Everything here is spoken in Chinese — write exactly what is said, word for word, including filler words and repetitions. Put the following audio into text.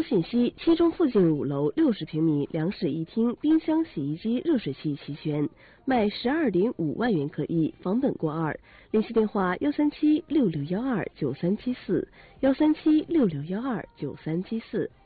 信息：七中附近五楼六十平米两室一厅，冰箱、洗衣机、热水器齐全，卖十二点五万元可以，房本过二。联系电话：幺三七六六幺二九三七四，幺三七六六幺二九三七四。